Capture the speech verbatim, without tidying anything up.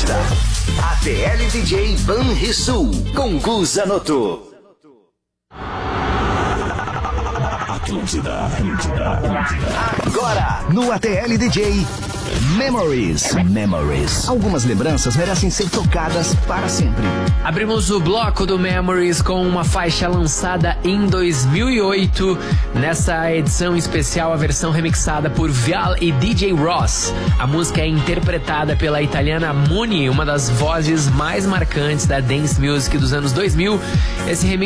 Atlântida. A T L D J Banrisul com Gu Zanotto. Atlântida, Atlântida, Atlântida. Agora, no A T L D J, Memories, Memories. Algumas lembranças merecem ser tocadas para sempre. Abrimos o bloco do Memories com uma faixa lançada em dois mil e oito. Nessa edição especial, a versão remixada por Vial e D J Ross. A música é interpretada pela italiana Muni, uma das vozes mais marcantes da dance music dos anos dois mil. Esse remix